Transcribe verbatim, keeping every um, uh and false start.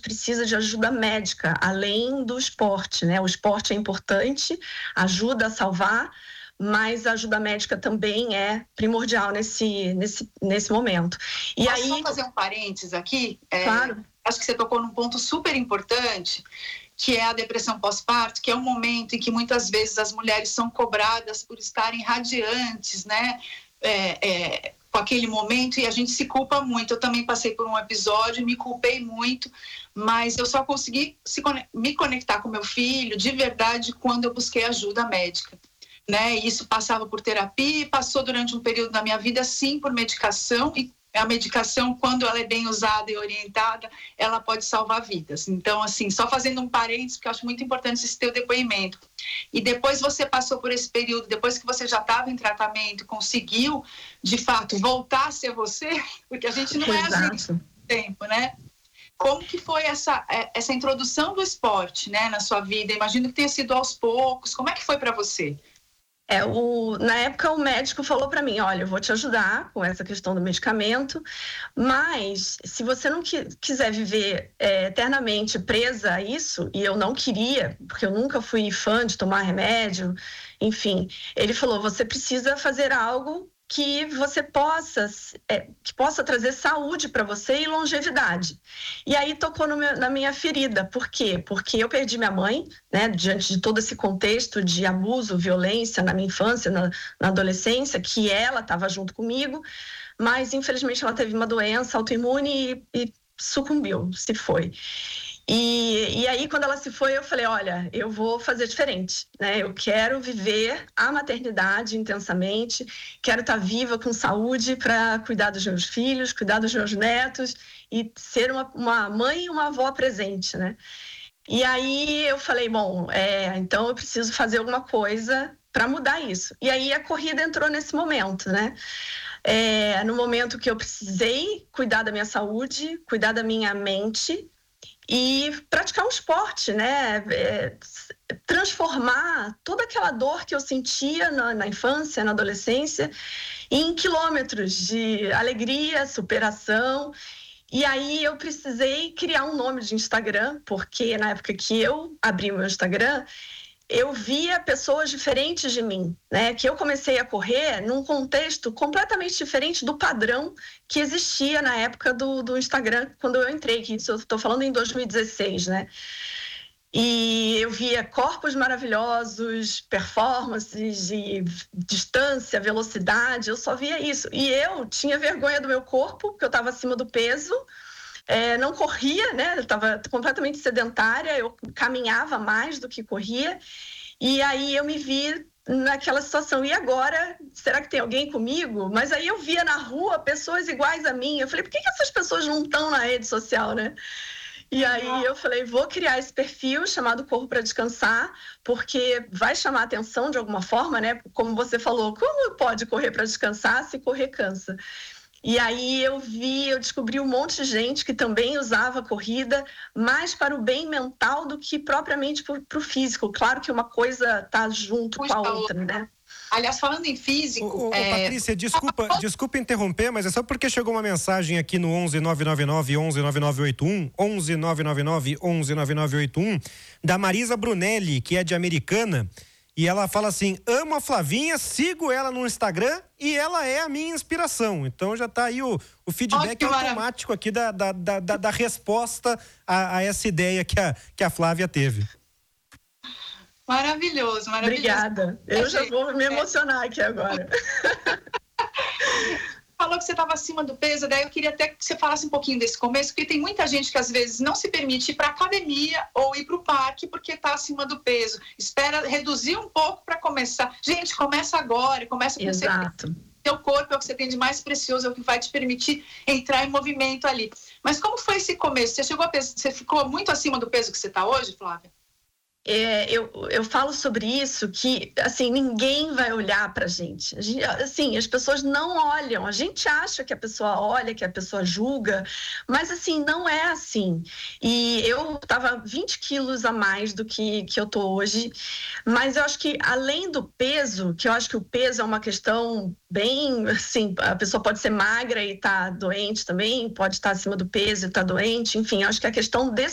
precisa de ajuda médica, além do esporte, né? O esporte é importante, ajuda a salvar, mas a ajuda médica também é primordial nesse, nesse, nesse momento. E Posso aí... só fazer um parênteses aqui? É, claro. Acho que você tocou num ponto super importante, que é a depressão pós-parto, que é um momento em que muitas vezes as mulheres são cobradas por estarem radiantes, né? É, é, com aquele momento, e a gente se culpa muito. Eu também passei por um episódio, me culpei muito, mas eu só consegui se, me conectar com meu filho de verdade quando eu busquei ajuda médica. Né? Isso passava por terapia, passou durante um período da minha vida, sim, por medicação, e a medicação, quando ela é bem usada e orientada, ela pode salvar vidas. Então, assim, só fazendo um parênteses, porque eu acho muito importante esse teu depoimento. E depois você passou por esse período, depois que você já estava em tratamento, conseguiu, de fato, voltar a ser você, porque a gente não Exato. é assim no tempo, né? Como que foi essa, essa introdução do esporte, né, na sua vida? Imagino que tenha sido aos poucos. Como é que foi para você? É, o, na época o médico falou para mim, olha, eu vou te ajudar com essa questão do medicamento, mas se você não qui, quiser viver é, eternamente presa a isso, e eu não queria, porque eu nunca fui fã de tomar remédio, enfim, ele falou, você precisa fazer algo que você possa, é, que possa trazer saúde para você e longevidade. E aí tocou no meu, na minha ferida. Por quê? Porque eu perdi minha mãe, né, diante de todo esse contexto de abuso, violência na minha infância, na, na adolescência, que ela estava junto comigo, mas infelizmente ela teve uma doença autoimune e, e sucumbiu, se foi. E, e aí, quando ela se foi, eu falei, olha, eu vou fazer diferente, né? Eu quero viver a maternidade intensamente, quero estar viva com saúde para cuidar dos meus filhos, cuidar dos meus netos e ser uma, uma mãe e uma avó presente, né? E aí eu falei, bom, é, então eu preciso fazer alguma coisa para mudar isso. E aí a corrida entrou nesse momento, né? É, no momento que eu precisei cuidar da minha saúde, cuidar da minha mente, e praticar um esporte, né? É, transformar toda aquela dor que eu sentia na, na infância, na adolescência, em quilômetros de alegria, superação. E aí eu precisei criar um nome de Instagram, porque na época que eu abri o meu Instagram, eu via pessoas diferentes de mim, né? Que eu comecei a correr num contexto completamente diferente do padrão que existia na época do, do Instagram, quando eu entrei, que isso eu estou falando em dois mil e dezesseis, né? E eu via corpos maravilhosos, performances de distância, velocidade, eu só via isso. E eu tinha vergonha do meu corpo, porque eu estava acima do peso, É, não corria, né? Eu estava completamente sedentária, eu caminhava mais do que corria, e aí eu me vi naquela situação, e agora, será que tem alguém comigo? Mas aí eu via na rua pessoas iguais a mim, eu falei, por que, que essas pessoas não estão na rede social, né? E aí eu falei, vou criar esse perfil chamado Corro para Descansar, porque vai chamar a atenção de alguma forma, né? Como você falou, como pode correr para descansar se correr cansa? E aí eu vi, eu descobri um monte de gente que também usava a corrida mais para o bem mental do que propriamente para o físico. Claro que uma coisa está junto Puxa, com a outra, né? Aliás, falando em físico... Ô, ô, é... Patrícia, desculpa, desculpa interromper, mas é só porque chegou uma mensagem aqui no onze nove nove nove onze nove nove oito um, onze nove nove nove onze nove nove oito um, da Marisa Brunelli, que é de Americana. E ela fala assim, amo a Flavinha, sigo ela no Instagram e ela é a minha inspiração. Então já tá aí o, o feedback oh, automático aqui da, da, da, da, da resposta a, a essa ideia que a, que a Flávia teve. Maravilhoso, maravilhoso. Obrigada. Eu já vou me emocionar aqui agora. Falou que você estava acima do peso, daí eu queria até que você falasse um pouquinho desse começo, porque tem muita gente que às vezes não se permite ir para academia ou ir para o parque porque está acima do peso. Espera reduzir um pouco para começar. Gente, começa agora, começa com você. Exato. Seu corpo é o que você tem de mais precioso, é o que vai te permitir entrar em movimento ali. Mas como foi esse começo? Você chegou a peso, você ficou muito acima do peso que você está hoje, Flávia? É, eu, eu falo sobre isso que, assim, ninguém vai olhar pra gente. A gente. Assim, as pessoas não olham. A gente acha que a pessoa olha, que a pessoa julga, mas, assim, não é assim. E eu tava vinte quilos a mais do que, que eu tô hoje, mas eu acho que, além do peso, que eu acho que o peso é uma questão bem, assim, a pessoa pode ser magra e tá doente também, pode estar acima do peso e tá doente, enfim, eu acho que a questão de